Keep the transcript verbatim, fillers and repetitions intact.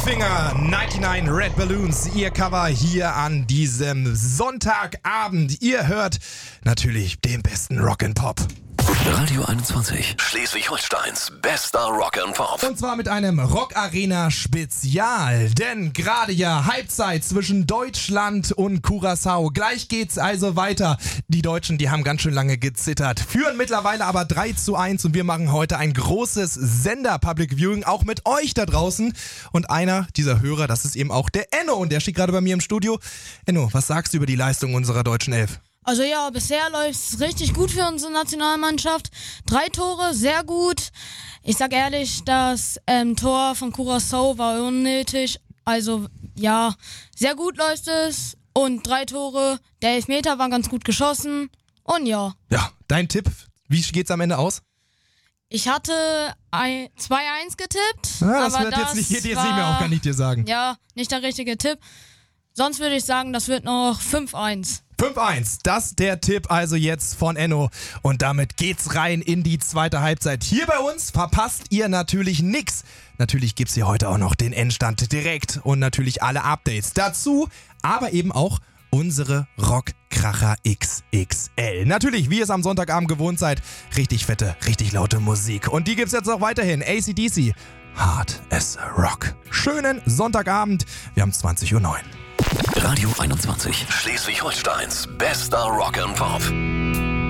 Goldfinger, neunundneunzig Red Balloons, ihr Cover hier an diesem Sonntagabend. Ihr hört natürlich den besten Rock'n'Pop. Radio einundzwanzig, Schleswig-Holsteins bester Rock'n'Pop. Und zwar mit einem Rock-Arena-Spezial, denn gerade ja Halbzeit zwischen Deutschland und Curaçao. Gleich geht's also weiter. Die Deutschen, die haben ganz schön lange gezittert, führen mittlerweile aber drei zu eins und wir machen heute ein großes Sender-Public Viewing, auch mit euch da draußen. Und einer dieser Hörer, das ist eben auch der Enno und der steht gerade bei mir im Studio. Enno, was sagst du über die Leistung unserer deutschen Elf? Also ja, bisher läuft es richtig gut für unsere Nationalmannschaft. Drei Tore, sehr gut. Ich sag ehrlich, das ähm, Tor von Curaçao war unnötig. Also ja, sehr gut läuft es. Und drei Tore, der Elfmeter war ganz gut geschossen. Und ja. Ja, dein Tipp, wie geht's am Ende aus? Ich hatte zwei eins getippt. Ja, das aber wird das jetzt nicht, geht jetzt war, nicht mehr auf, kann ich dir sagen. Ja, nicht der richtige Tipp. Sonst würde ich sagen, das wird noch fünf eins. fünf eins, das der Tipp also jetzt von Enno. Und damit geht's rein in die zweite Halbzeit. Hier bei uns verpasst ihr natürlich nix. Natürlich gibt's hier heute auch noch den Endstand direkt und natürlich alle Updates dazu, aber eben auch unsere Rockkracher X X L. Natürlich, wie ihr es am Sonntagabend gewohnt seid, richtig fette, richtig laute Musik. Und die gibt's jetzt auch weiterhin. A C D C, Hard as a Rock. Schönen Sonntagabend, wir haben zwanzig Uhr neun. Radio einundzwanzig, Schleswig-Holsteins bester Rock'n'Pop.